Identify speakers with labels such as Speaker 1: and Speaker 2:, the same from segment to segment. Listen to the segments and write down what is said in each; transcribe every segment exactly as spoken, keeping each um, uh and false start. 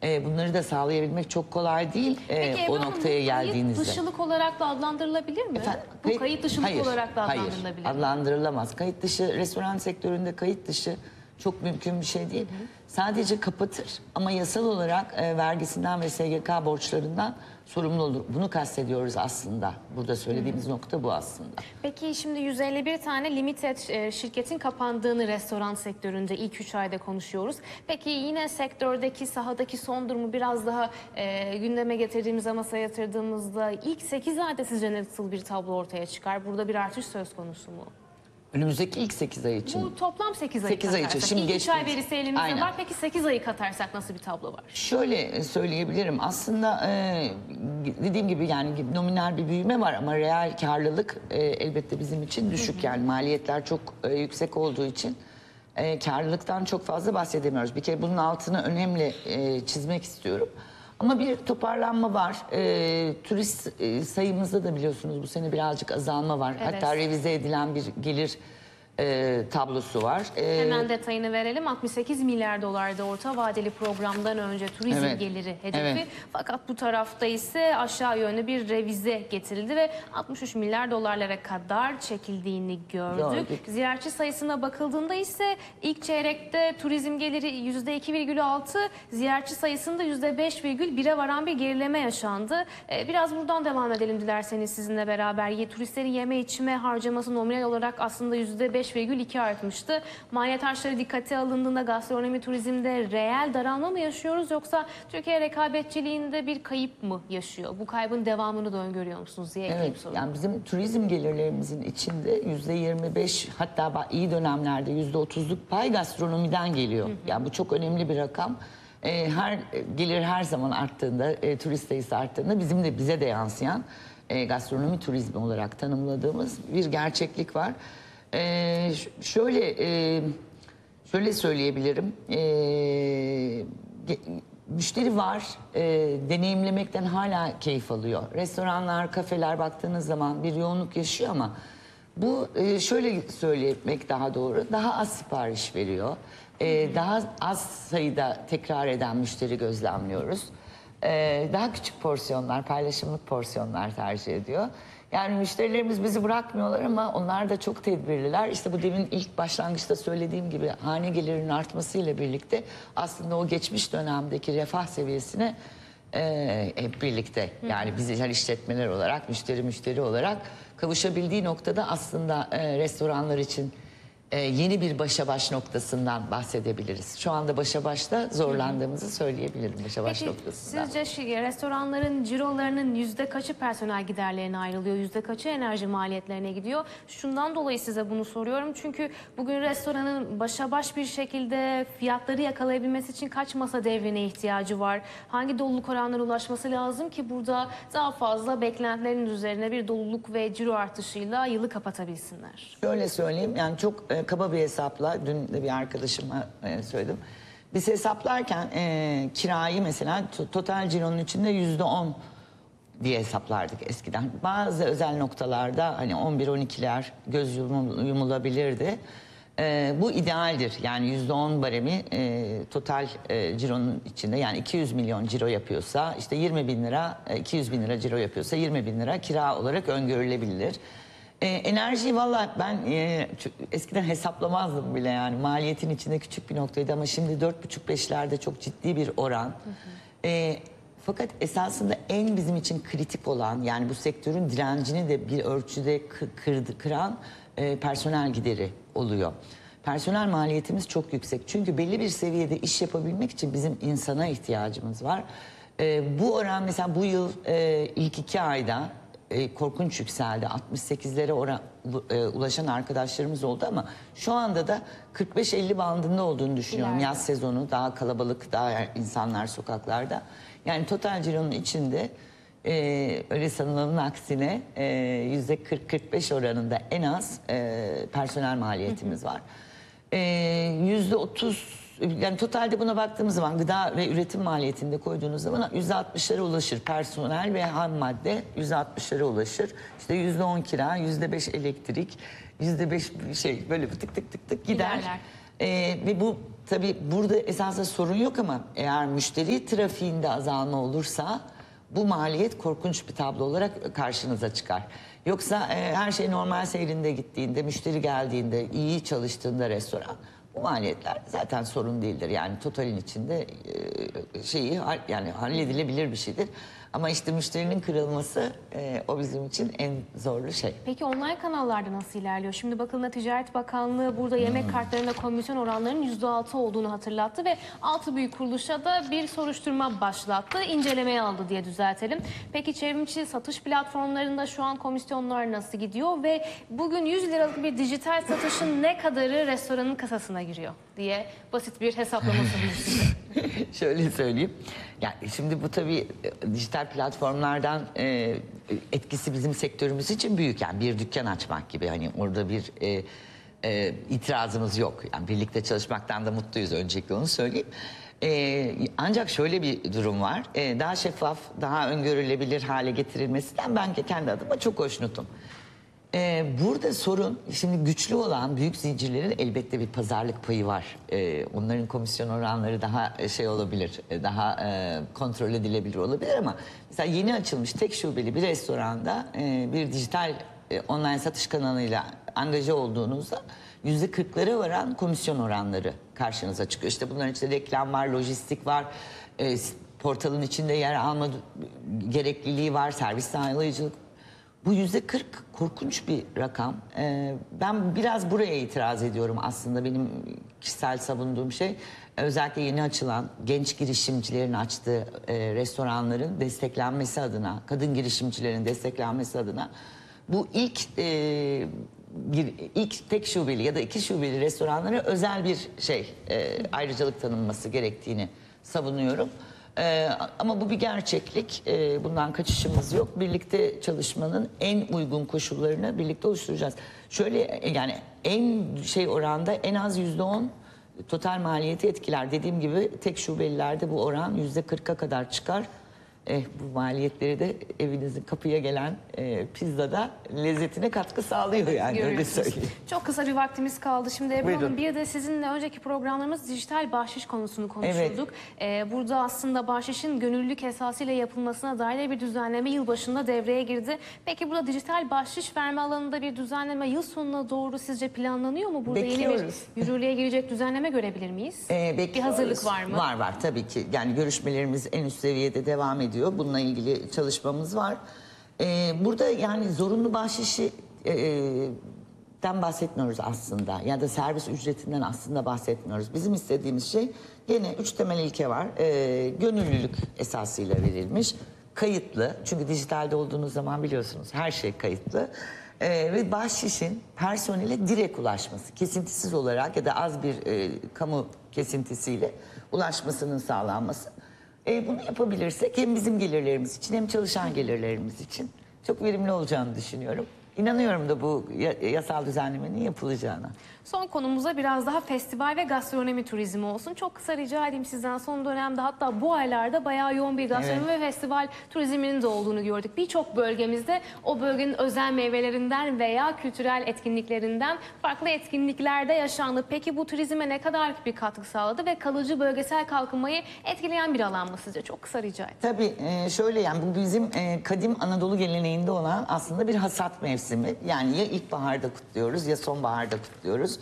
Speaker 1: E, bunları da sağlayabilmek çok kolay değil e,
Speaker 2: Peki,
Speaker 1: o
Speaker 2: Ebru Hanım,
Speaker 1: noktaya
Speaker 2: bu kayıt
Speaker 1: geldiğinizde.
Speaker 2: dışılık olarak da adlandırılabilir mi?
Speaker 1: Efendim,
Speaker 2: bu kayıt dışılık
Speaker 1: hayır,
Speaker 2: olarak da
Speaker 1: hayır,
Speaker 2: adlandırılabilir mi?
Speaker 1: adlandırılamaz. Kayıt dışı, restoran sektöründe kayıt dışı çok mümkün bir şey değil. Hı hı. Sadece kapatır ama yasal olarak e, vergisinden ve S G K borçlarından sorumlu olur. Bunu kastediyoruz aslında. Burada söylediğimiz hı hı. nokta bu aslında.
Speaker 2: Peki şimdi yüz elli bir tane limited e, şirketin kapandığını restoran sektöründe ilk üç ayda konuşuyoruz. Peki yine sektördeki, sahadaki son durumu biraz daha e, gündeme getirdiğimizde, masaya yatırdığımızda ilk sekiz ayda sizce nasıl bir tablo ortaya çıkar? Burada bir artış söz konusu mu?
Speaker 1: Önümüzdeki ilk sekiz ay için.
Speaker 2: Bu toplam sekiz ayı
Speaker 1: sekiz ay için.
Speaker 2: Şimdi
Speaker 1: Şimdi
Speaker 2: ilk üç ay verisi elimizde
Speaker 1: Aynen.
Speaker 2: var. Peki sekiz ayı katarsak nasıl bir tablo var?
Speaker 1: Şöyle söyleyebilirim. Aslında e, dediğim gibi yani nominal bir büyüme var ama reel karlılık e, elbette bizim için düşük. Hı hı. Yani maliyetler çok e, yüksek olduğu için e, karlılıktan çok fazla bahsedemiyoruz. Bir kere bunun altını önemli e, çizmek istiyorum. Ama bir toparlanma var. E, turist e, sayımızda da biliyorsunuz bu sene birazcık azalma var.
Speaker 2: Evet.
Speaker 1: Hatta revize edilen bir gelir E, tablosu var. E,
Speaker 2: Hemen detayını verelim. altmış sekiz milyar dolarda orta vadeli programdan önce turizm
Speaker 1: evet,
Speaker 2: geliri hedefi.
Speaker 1: evet.
Speaker 2: Fakat bu tarafta ise aşağı yönlü bir revize getirildi ve altmış üç milyar dolarlara kadar çekildiğini gördük.
Speaker 1: gördük.
Speaker 2: Ziyaretçi sayısına bakıldığında ise ilk çeyrekte turizm geliri yüzde iki virgül altı, ziyaretçi sayısında yüzde beş virgül bire varan bir gerileme yaşandı. Ee, biraz buradan devam edelim dilerseniz sizinle beraber. Turistlerin yeme içme harcaması nominal olarak aslında yüzde beş virgül iki artmıştı. Maliyet harçları dikkate alındığında gastronomi turizmde reel daralma mı yaşıyoruz yoksa Türkiye rekabetçiliğinde bir kayıp mı yaşıyor? Bu kaybın devamını da öngörüyor musunuz diye ekleyip
Speaker 1: Evet,
Speaker 2: sorayım.
Speaker 1: yani bizim turizm gelirlerimizin içinde yüzde yirmi beş hatta iyi dönemlerde yüzde otuzluk pay gastronomiden geliyor. Hı hı. Yani bu çok önemli bir rakam. Ee, her gelir her zaman arttığında, e, turist sayısı arttığında bizim de bize de yansıyan e, gastronomi turizmi olarak tanımladığımız bir gerçeklik var. Ee, şöyle e, şöyle söyleyebilirim. Ee, müşteri var, e, deneyimlemekten hala keyif alıyor. Restoranlar, kafeler baktığınız zaman bir yoğunluk yaşıyor ama bu e, şöyle söylemek daha doğru. Daha az sipariş veriyor. E, daha az sayıda tekrar eden müşteri gözlemliyoruz. E, daha küçük porsiyonlar, paylaşımlık porsiyonlar tercih ediyor. Yani müşterilerimiz bizi bırakmıyorlar ama onlar da çok tedbirliler. İşte bu demin ilk başlangıçta söylediğim gibi hane gelirinin artmasıyla birlikte aslında o geçmiş dönemdeki refah seviyesine e, hep birlikte yani biz işletmeler olarak, müşteri müşteri olarak kavuşabildiği noktada aslında e, restoranlar için e, yeni bir başa baş noktasından bahsedebiliriz. Şu anda başa başta zorlandığımızı söyleyebilirim başa baş
Speaker 2: Peki,
Speaker 1: noktasından.
Speaker 2: sizce şey, restoranların cirolarının yüzde kaçı personel giderlerine ayrılıyor, yüzde kaçı enerji maliyetlerine gidiyor? Şundan dolayı size bunu soruyorum. Çünkü bugün restoranın başa baş bir şekilde fiyatları yakalayabilmesi için kaç masa devrine ihtiyacı var? Hangi doluluk oranlarına ulaşması lazım ki burada daha fazla beklentilerin üzerine bir doluluk ve ciro artışıyla yılı kapatabilsinler?
Speaker 1: Şöyle söyleyeyim, yani çok e, kaba bir hesapla, dün de bir arkadaşıma e, söyledim. Biz hesaplarken e, kirayı mesela total cironun içinde yüzde on diye hesaplardık eskiden. Bazı özel noktalarda hani on bir on ikiler göz yumul, yumulabilirdi. E, bu idealdir. Yani yüzde on baremi e, total e, cironun içinde, yani iki yüz milyon ciro yapıyorsa işte yirmi bin lira, e, iki yüz bin lira ciro yapıyorsa yirmi bin lira kira olarak öngörülebilir. Ee, enerjiyi valla ben e, eskiden hesaplamazdım bile, yani maliyetin içinde küçük bir noktaydı ama şimdi dört buçuk beşlerde çok ciddi bir oran. Hı hı. Ee, fakat esasında en bizim için kritik olan, yani bu sektörün direncini de bir ölçüde kırdı, kıran e, personel gideri oluyor. Personel maliyetimiz çok yüksek çünkü belli bir seviyede iş yapabilmek için bizim insana ihtiyacımız var. E, bu oran mesela bu yıl e, ilk iki ayda E, korkunç yükseldi. altmış sekizlere oran, e, ulaşan arkadaşlarımız oldu ama şu anda da kırk beş elli bandında olduğunu düşünüyorum.
Speaker 2: İleride.
Speaker 1: Yaz sezonu daha kalabalık, daha insanlar sokaklarda. Yani total cironun içinde e, öyle sanılanın aksine e, yüzde kırk kırk beş oranında en az e, personel maliyetimiz var. E, yüzde otuz, yani totalde buna baktığımız zaman gıda ve üretim maliyetinde koyduğunuz zaman yüzde altmışlara ulaşır. Personel ve ham madde yüzde altmışlara ulaşır. İşte yüzde on kira, yüzde beş elektrik, yüzde beş şey böyle tık tık tık tık gider.
Speaker 2: Giderler.
Speaker 1: Ee, ve bu tabii burada esasında sorun yok ama eğer müşteri trafiğinde azalma olursa bu maliyet korkunç bir tablo olarak karşınıza çıkar. Yoksa e, her şey normal seyrinde gittiğinde, müşteri geldiğinde, iyi çalıştığında restoran, bu maliyetler zaten sorun değildir. Yani totalin içinde e, şeyi yani halledilebilir bir şeydir. Ama işte müşterinin kırılması e, o bizim için en zorlu şey.
Speaker 2: Peki online kanallarda nasıl ilerliyor? Şimdi bakıldığında Ticaret Bakanlığı burada yemek
Speaker 1: Hmm.
Speaker 2: kartlarında komisyon oranlarının yüzde altı olduğunu hatırlattı ve altı büyük kuruluşa da bir soruşturma başlattı. İncelemeye aldı diye düzeltelim. Peki çevrimiçi satış platformlarında şu an komisyonlar nasıl gidiyor ve bugün yüz liralık bir dijital satışın ne kadarı restoranın kasasına giriyor diye basit bir hesaplama sunayım size.
Speaker 1: Şöyle söyleyeyim. Yani şimdi bu tabii e, dijital platformlardan e, etkisi bizim sektörümüz için büyük. Yani bir dükkan açmak gibi, hani orada bir e, e, itirazımız yok. Yani birlikte çalışmaktan da mutluyuz, öncelikle onu söyleyeyim. E, ancak şöyle bir durum var. E, daha şeffaf, daha öngörülebilir hale getirilmesinden ben kendi adıma çok hoşnutum. Ee, burada sorun, şimdi güçlü olan büyük zincirlerin elbette bir pazarlık payı var. Ee, onların komisyon oranları daha şey olabilir, daha e, kontrol edilebilir olabilir ama mesela yeni açılmış tek şubeli bir restoranda e, bir dijital e, online satış kanalıyla angaja olduğunuzda yüzde kırklara varan komisyon oranları karşınıza çıkıyor. İşte bunların içinde reklam var, lojistik var, e, portalın içinde yer alma gerekliliği var, servis sağlayıcılık. Bu yüzde kırk korkunç bir rakam. Ee, ben biraz buraya itiraz ediyorum aslında, benim kişisel savunduğum şey. Özellikle yeni açılan genç girişimcilerin açtığı e, restoranların desteklenmesi adına, kadın girişimcilerin desteklenmesi adına bu ilk e, bir, ilk tek şubeli ya da iki şubeli restoranlara özel bir şey e, ayrıcalık tanınması gerektiğini savunuyorum. Ee, ama bu bir gerçeklik. Ee, bundan kaçışımız yok. Birlikte çalışmanın en uygun koşullarını birlikte oluşturacağız. Şöyle, yani en şey oranda en az yüzde on total maliyeti etkiler. Dediğim gibi tek şubelilerde bu oran yüzde kırka kadar çıkar. Eh, bu maliyetleri de evinizin kapıya gelen e, pizzada lezzetine katkı sağlıyor, yani öyle söyleyeyim.
Speaker 2: Çok kısa bir vaktimiz kaldı. Şimdi Ebru
Speaker 1: Buyurun.
Speaker 2: Hanım, bir de sizinle önceki programlarımız dijital bahşiş konusunu konuşuyorduk. Evet. Ee, burada aslında bahşişin gönüllülük esasıyla yapılmasına dair bir düzenleme yılbaşında devreye girdi. Peki burada dijital bahşiş verme alanında bir düzenleme yıl sonuna doğru sizce planlanıyor mu? Burada
Speaker 1: Bekliyoruz.
Speaker 2: yeni bir yürürlüğe girecek düzenleme görebilir miyiz?
Speaker 1: Ee,
Speaker 2: bir hazırlık var mı?
Speaker 1: Var var tabii ki. Yani görüşmelerimiz en üst seviyede devam ediyor. Bununla ilgili çalışmamız var. Ee, burada yani zorunlu bahşişi e, den bahsetmiyoruz aslında. Ya da servis ücretinden aslında bahsetmiyoruz. Bizim istediğimiz şey, yine üç temel ilke var. Ee, gönüllülük esasıyla verilmiş. Kayıtlı. Çünkü dijitalde olduğunuz zaman biliyorsunuz her şey kayıtlı. Ee, ve bahşişin personele direkt ulaşması, kesintisiz olarak ya da az bir e, kamu kesintisiyle ulaşmasının sağlanması. E, bunu yapabilirsek hem bizim gelirlerimiz için hem çalışan gelirlerimiz için çok verimli olacağını düşünüyorum. İnanıyorum da bu yasal düzenlemenin yapılacağına.
Speaker 2: Son konumuza biraz daha festival ve gastronomi turizmi olsun. Çok kısa rica edeyim sizden, son dönemde hatta bu aylarda bayağı yoğun bir gastronomi
Speaker 1: Evet.
Speaker 2: ve festival turizminin de olduğunu gördük. Birçok bölgemizde o bölgenin özel meyvelerinden veya kültürel etkinliklerinden farklı etkinliklerde yaşandı. Peki bu turizme ne kadar bir katkı sağladı ve kalıcı bölgesel kalkınmayı etkileyen bir alan mı sizce? Çok kısa rica edeyim.
Speaker 1: Tabii e, şöyle, yani bu bizim e, kadim Anadolu geleneğinde olan aslında bir hasat mevsimi. Yani ya ilkbaharda kutluyoruz ya sonbaharda kutluyoruz.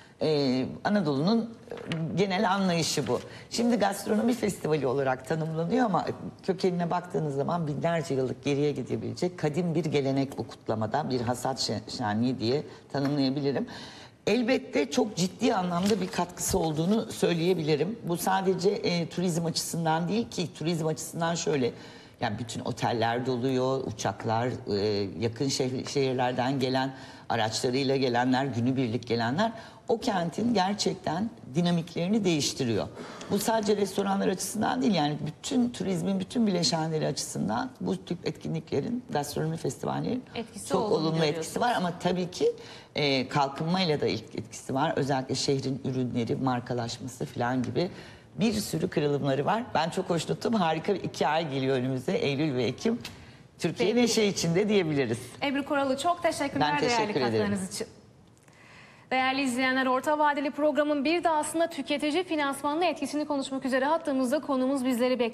Speaker 1: Ee, Anadolu'nun genel anlayışı bu. Şimdi gastronomi festivali olarak tanımlanıyor ama kökenine baktığınız zaman binlerce yıllık geriye gidebilecek kadim bir gelenek bu kutlamada. Bir hasat şenliği diye tanımlayabilirim. Elbette çok ciddi anlamda bir katkısı olduğunu söyleyebilirim. Bu sadece e, turizm açısından değil ki, turizm açısından şöyle... Yani bütün oteller doluyor, uçaklar, e, yakın şehir, şehirlerden gelen araçlarıyla gelenler, günübirlik gelenler o kentin gerçekten dinamiklerini değiştiriyor. Bu sadece restoranlar açısından değil, yani bütün turizmin bütün bileşenleri açısından bu tip etkinliklerin, gastronomi festivallerin
Speaker 2: Etkisi
Speaker 1: çok
Speaker 2: olduğunu
Speaker 1: olumlu
Speaker 2: görüyorsunuz.
Speaker 1: etkisi var. Ama tabii ki e, kalkınmayla da ilk etkisi var. Özellikle şehrin ürünleri, markalaşması falan gibi bir sürü kırılımları var. Ben çok hoşnutum. Harika bir iki ay geliyor önümüze. Eylül ve Ekim. Türkiye
Speaker 2: Peki.
Speaker 1: neşe içinde diyebiliriz.
Speaker 2: Ebru Koralı, çok teşekkürler
Speaker 1: Ben teşekkür
Speaker 2: değerli
Speaker 1: ederim.
Speaker 2: katkılarınız için. Değerli izleyenler, orta vadeli programın bir de aslında tüketici finansmanına etkisini konuşmak üzere hattımızda konuğumuz bizleri bekliyor.